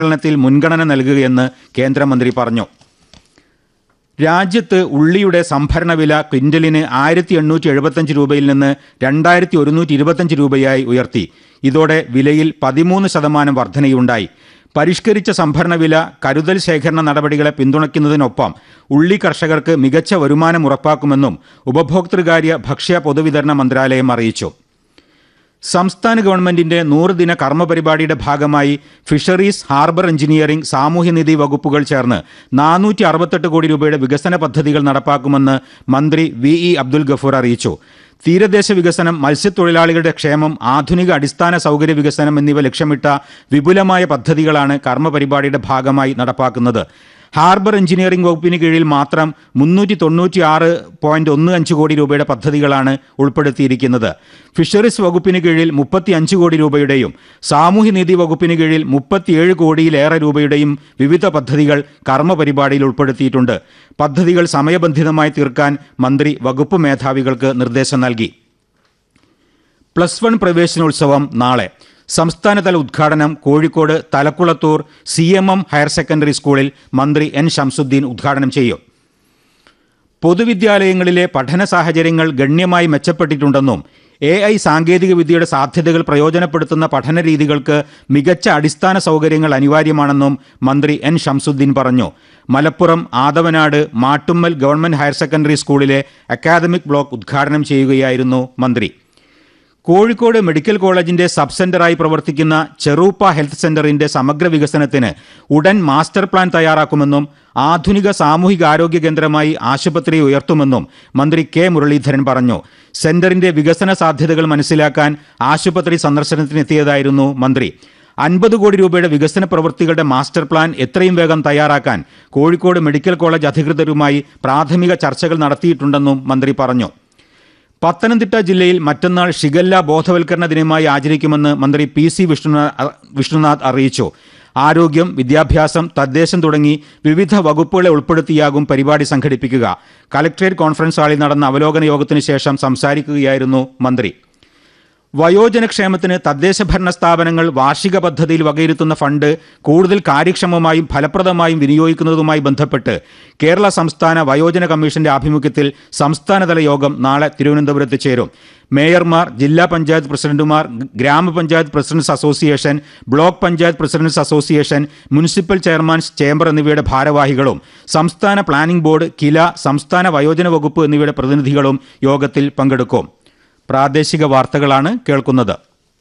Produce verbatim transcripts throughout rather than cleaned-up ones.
ത്തിൽ മുൻഗണന നൽകുകയെന്ന് കേന്ദ്രമന്ത്രി പറഞ്ഞു. രാജ്യത്ത് ഉള്ളിയുടെ സംഭരണ വില ക്വിൻ്റലിന് ആയിരത്തി എണ്ണൂറ്റി എഴുപത്തഞ്ച് രൂപയിൽ നിന്ന് രണ്ടായിരത്തി ഒരുന്നൂറ്റി ഇരുപത്തഞ്ച് രൂപയായി ഉയർത്തി. ഇതോടെ വിലയിൽ പതിമൂന്ന് ശതമാനം വർധനയുണ്ടായി. പരിഷ്കരിച്ച സംഭരണ വില കരുതൽ ശേഖരണ നടപടികളെ പിന്തുണയ്ക്കുന്നതിനൊപ്പം ഉള്ളി കർഷകർക്ക് മികച്ച വരുമാനം ഉറപ്പാക്കുമെന്നും ഉപഭോക്തൃകാര്യ ഭക്ഷ്യ പൊതുവിതരണ മന്ത്രാലയം അറിയിച്ചു. സംസ്ഥാന ഗവൺമെന്റിന്റെ നൂറ് ദിന കർമ്മപരിപാടിയുടെ ഭാഗമായി ഫിഷറീസ്, ഹാർബർ എഞ്ചിനീയറിംഗ്, സാമൂഹ്യനിധി വകുപ്പുകൾ ചേർന്ന് നാനൂറ്റി അറുപത്തെട്ട് കോടി രൂപയുടെ വികസന പദ്ധതികൾ നടപ്പാക്കുമെന്ന് മന്ത്രി വി ഇ അബ്ദുൽ ഗഫൂർ അറിയിച്ചു. തീരദേശ വികസനം, മത്സ്യത്തൊഴിലാളികളുടെ ക്ഷേമം, ആധുനിക അടിസ്ഥാന സൗകര്യ വികസനം എന്നിവ ലക്ഷ്യമിട്ട വിപുലമായ പദ്ധതികളാണ് കർമ്മപരിപാടിയുടെ ഭാഗമായി നടപ്പാക്കുന്നത്. ഹാർബർ എഞ്ചിനീയറിംഗ് വകുപ്പിന് കീഴിൽ മാത്രം മുന്നൂറ്റി തൊണ്ണൂറ്റി ആറ് പോയിന്റ് ഒന്ന് അഞ്ച് കോടി രൂപയുടെ പദ്ധതികളാണ് ഉൾപ്പെടുത്തിയിരിക്കുന്നത്. ഫിഷറീസ് വകുപ്പിന് കീഴിൽ മുപ്പത്തി അഞ്ച് കോടി രൂപയുടെയും സാമൂഹ്യനീതി വകുപ്പിന് കീഴിൽ മുപ്പത്തിയേഴ് കോടിയിലേറെ രൂപയുടെയും വിവിധ പദ്ധതികൾ കർമ്മപരിപാടിയിൽ ഉൾപ്പെടുത്തിയിട്ടുണ്ട്. പദ്ധതികൾ സമയബന്ധിതമായി തീർക്കാൻ മന്ത്രി വകുപ്പ് മേധാവികൾക്ക് നിർദ്ദേശം നൽകി. പ്ലസ് വൺ പ്രവേശനോത്സവം നാളെ. സംസ്ഥാനതല ഉദ്ഘാടനം Kozhikode Thalakkulathur C M M higher secondary സ്കൂളിൽ മന്ത്രി എൻ ശംസുദ്ദീൻ ഉദ്ഘാടനം ചെയ്യും. പൊതുവിദ്യാലയങ്ങളിലെ പഠന സാഹചര്യങ്ങൾ ഗണ്യമായി മെച്ചപ്പെട്ടിട്ടുണ്ടെന്നും എ ഐ സാങ്കേതിക വിദ്യയുടെ സാധ്യതകൾ പ്രയോജനപ്പെടുത്തുന്ന പഠന രീതികൾക്ക് മികച്ച അടിസ്ഥാന സൗകര്യങ്ങൾ അനിവാര്യമാണെന്നും മന്ത്രി എൻ ശംസുദ്ദീൻ പറഞ്ഞു. Malappuram Athavanad Mattummal government higher secondary സ്കൂളിലെ അക്കാദമിക് ബ്ലോക്ക് ഉദ്ഘാടനം ചെയ്യുകയായിരുന്നു മന്ത്രി. കോഴിക്കോട് മെഡിക്കൽ കോളേജിന്റെ സബ് സെന്ററായി പ്രവർത്തിക്കുന്ന ചെറൂപ്പ ഹെൽത്ത് സെന്ററിന്റെ സമഗ്ര വികസനത്തിന് ഉടൻ മാസ്റ്റർ പ്ലാൻ തയ്യാറാക്കുമെന്നും ആധുനിക സാമൂഹികാരോഗ്യ കേന്ദ്രമായി ആശുപത്രി ഉയർത്തുമെന്നും മന്ത്രി കെ മുരളീധരൻ പറഞ്ഞു. സെന്ററിന്റെ വികസന സാധ്യതകൾ മനസ്സിലാക്കാൻ ആശുപത്രി സന്ദർശനത്തിനെത്തിയതായിരുന്നു മന്ത്രി. അൻപത് കോടി രൂപയുടെ വികസന പ്രവൃത്തികളുടെ മാസ്റ്റർ പ്ലാൻ എത്രയും വേഗം തയ്യാറാക്കാൻ കോഴിക്കോട് മെഡിക്കൽ കോളേജ് അധികൃതരുമായി പ്രാഥമിക ചർച്ചകൾ നടത്തിയിട്ടുണ്ടെന്നും മന്ത്രി പറഞ്ഞു. പത്തനംതിട്ട ജില്ലയിൽ മറ്റന്നാൾ ഷിഗല്ല ബോധവൽക്കരണ ദിനമായി ആചരിക്കുമെന്ന് മന്ത്രി പി സി വിഷ്ണുനാഥ് വിഷ്ണുനാഥ് അറിയിച്ചു. ആരോഗ്യം, വിദ്യാഭ്യാസം, തദ്ദേശം തുടങ്ങി വിവിധ വകുപ്പുകളെ ഉൾപ്പെടുത്തിയാകും പരിപാടി സംഘടിപ്പിക്കുക. കലക്ട്രേറ്റ് കോൺഫറൻസ് ഹാളിൽ നടന്ന അവലോകന യോഗത്തിന് ശേഷം സംസാരിക്കുകയായിരുന്നു മന്ത്രി. വയോജനക്ഷേമത്തിന് തദ്ദേശ ഭരണ സ്ഥാപനങ്ങൾ വാർഷിക പദ്ധതിയിൽ വകയിരുത്തുന്ന ഫണ്ട് കൂടുതൽ കാര്യക്ഷമമായും ഫലപ്രദമായും വിനിയോഗിക്കുന്നതുമായി ബന്ധപ്പെട്ട് കേരള സംസ്ഥാന വയോജന കമ്മീഷന്റെ ആഭിമുഖ്യത്തിൽ സംസ്ഥാനതല യോഗം നാളെ തിരുവനന്തപുരത്ത് ചേരും. മേയർമാർ, ജില്ലാ പഞ്ചായത്ത് പ്രസിഡന്റുമാർ, ഗ്രാമപഞ്ചായത്ത് president's association, block panchayat president's association, municipal chairmans chamber എന്നിവയുടെ ഭാരവാഹികളും സംസ്ഥാന പ്ലാനിംഗ് ബോർഡ്, കില, സംസ്ഥാന വയോജന വകുപ്പ് എന്നിവയുടെ പ്രതിനിധികളും യോഗത്തിൽ പങ്കെടുക്കും. പ്രാദേശിക വാർത്തകളാണ് കേൾക്കുന്നത്.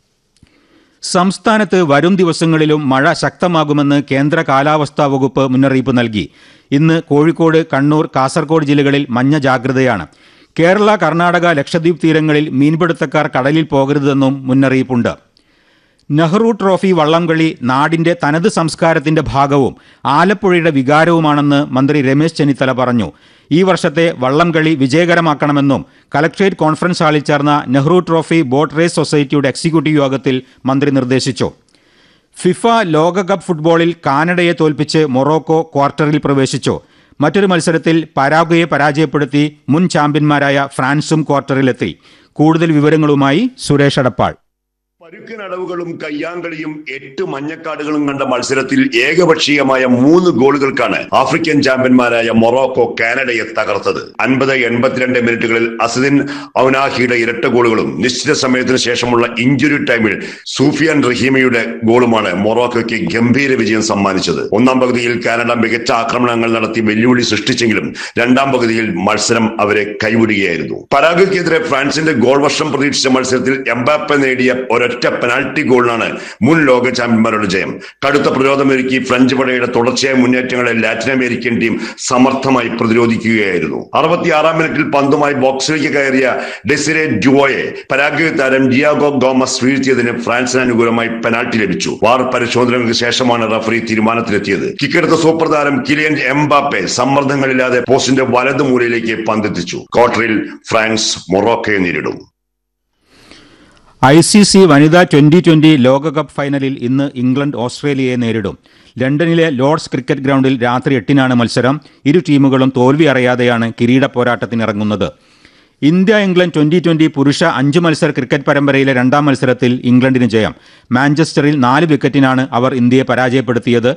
സംസ്ഥാനത്ത് വരും ദിവസങ്ങളിലും മഴ ശക്തമാകുമെന്ന് കേന്ദ്ര കാലാവസ്ഥാ വകുപ്പ് മുന്നറിയിപ്പ് നൽകി. ഇന്ന് കോഴിക്കോട്, കണ്ണൂർ, കാസർഗോഡ് ജില്ലകളിൽ മഞ്ഞ ജാഗ്രതയാണ്. കേരള, കർണാടക, ലക്ഷദ്വീപ് തീരങ്ങളിൽ മീൻപിടുത്തക്കാർ കടലിൽ പോകരുതെന്നും മുന്നറിയിപ്പുണ്ട്. നെഹ്റു ട്രോഫി വള്ളംകളി നാടിന്റെ തനത് സംസ്കാരത്തിന്റെ ഭാഗവും ആലപ്പുഴയുടെ വികാരവുമാണെന്ന് മന്ത്രി രമേശ് ചെന്നിത്തല പറഞ്ഞു. ഈ വർഷത്തെ വള്ളംകളി വിജയകരമാക്കണമെന്നും കലക്ട്രേറ്റ് കോൺഫറൻസ് ഹാളിൽ ചേർന്ന നെഹ്റു ട്രോഫി ബോട്ട് റേസ് സൊസൈറ്റിയുടെ എക്സിക്യൂട്ടീവ് യോഗത്തിൽ മന്ത്രി നിർദ്ദേശിച്ചു. ഫിഫ ലോകകപ്പ് ഫുട്ബോളിൽ കാനഡയെ തോൽപ്പിച്ച് മൊറോക്കോ ക്വാർട്ടറിൽ പ്രവേശിച്ചു. മറ്റൊരു മത്സരത്തിൽ പരാഗ്വയെ പരാജയപ്പെടുത്തി മുൻ ചാമ്പ്യന്മാരായ ഫ്രാൻസും ക്വാർട്ടറിലെത്തി. കൂടുതൽ വിവരങ്ങളുമായി സുരേഷ് അടപ്പാൾ. പരുക്കനടവുകളും കയ്യാങ്കളിയും എട്ട് മഞ്ഞക്കാടുകളും കണ്ട മത്സരത്തിൽ ഏകപക്ഷീയമായ മൂന്ന് ഗോളുകൾക്കാണ് ആഫ്രിക്കൻ ചാമ്പ്യന്മാരായ മൊറോക്കോ കാനഡയെ തകർത്തത്. അൻപത് എൺപത്തിരണ്ട് മിനിറ്റുകളിൽ അസദിൻ ഔനാഹിയുടെ ഇരട്ട ഗോളുകളും നിശ്ചിത സമയത്തിന് ശേഷമുള്ള ഇഞ്ചുറി ടൈമിൽ സൂഫിയാൻ റഹീമയുടെ ഗോളുമാണ് മൊറോക്കോയ്ക്ക് ഗംഭീര വിജയം സമ്മാനിച്ചത്. ഒന്നാം പകുതിയിൽ കാനഡ മികച്ച ആക്രമണങ്ങൾ നടത്തി വെല്ലുവിളി സൃഷ്ടിച്ചെങ്കിലും രണ്ടാം പകുതിയിൽ മത്സരം അവരെ കൈവിടുകയായിരുന്നു. പരാഗ്വയ്ക്കെതിരെ ഫ്രാൻസിന്റെ ഗോൾ വർഷം പ്രതീക്ഷിച്ച മത്സരത്തിൽ എംബാപ്പെ നേടിയ ഒരൊറ്റ പെനാൽറ്റി ഗോളിനാണ് മുൻ ലോക ചാമ്പ്യന്മാരുടെ ജയം. കടുത്ത പ്രതിരോധമൊരുക്കി ഫ്രഞ്ച് പടയുടെ തുടർച്ചയായ മുന്നേറ്റങ്ങളെ ലാറ്റിൻ അമേരിക്കൻ ടീം സമർത്ഥമായി പ്രതിരോധിക്കുകയായിരുന്നു. അറുപത്തിയാറാം മിനിറ്റിൽ പന്തുമായി ബോക്സിലേക്ക് കയറിയ ഡെസിരെ ഡ്യുവോയെ പരാഗ്വേ താരം ഡിയാഗോ ഗോമസ് വീഴ്ത്തിയതിന് ഫ്രാൻസിന് അനുകൂലമായി പെനാൽറ്റി ലഭിച്ചു. വാർ പരിശോധനകൾക്ക് ശേഷമാണ് റഫറി തീരുമാനത്തിലെത്തിയത്. കിക്കെടുത്ത സൂപ്പർ താരം കിലിയൻ എംബാപ്പെ സമ്മർദ്ദങ്ങളില്ലാതെ പോസ്റ്റിന്റെ വലതു മൂലയിലേക്ക് പന്തെത്തിച്ചു. ക്വാർട്ടറിൽ ഫ്രാൻസ് മൊറോക്കയെ നേരിടും. ഐ സി സി വനിതാ ട്വന്റി ട്വന്റി ലോകകപ്പ് ഫൈനലിൽ ഇന്ന് ഇംഗ്ലണ്ട് ഓസ്ട്രേലിയയെ നേരിടും. ലണ്ടനിലെ ലോർഡ്സ് ക്രിക്കറ്റ് ഗ്രൗണ്ടിൽ രാത്രി എട്ടിനാണ് മത്സരം. ഇരു ടീമുകളും തോൽവി അറിയാതെയാണ് കിരീട പോരാട്ടത്തിനിറങ്ങുന്നത്. ഇന്ത്യ ഇംഗ്ലണ്ട് ട്വന്റി ട്വന്റി പുരുഷ അഞ്ച് മത്സര ക്രിക്കറ്റ് പരമ്പരയിലെ രണ്ടാം മത്സരത്തിൽ ഇംഗ്ലണ്ടിന് ജയം. മാഞ്ചസ്റ്ററിൽ നാല് വിക്കറ്റിനാണ് അവർ ഇന്ത്യയെ പരാജയപ്പെടുത്തിയത്.